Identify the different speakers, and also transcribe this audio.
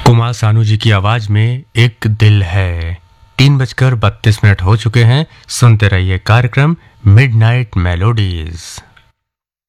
Speaker 1: कुमार सानू जी की आवाज में एक दिल है। 3:32 हो चुके हैं। सुनते रहिए कार्यक्रम मिडनाइट मेलोडीज।